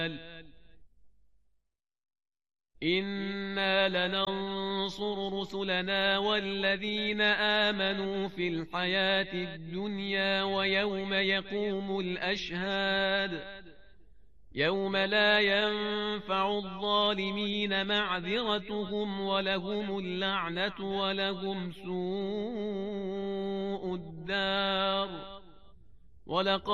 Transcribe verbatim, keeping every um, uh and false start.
إنا لننصر رسلنا والذين آمنوا في الحياة الدنيا ويوم يقوم الأشهاد يوم لا ينفع الظالمين معذرتهم ولهم اللعنة ولهم سوء الدار. ولقد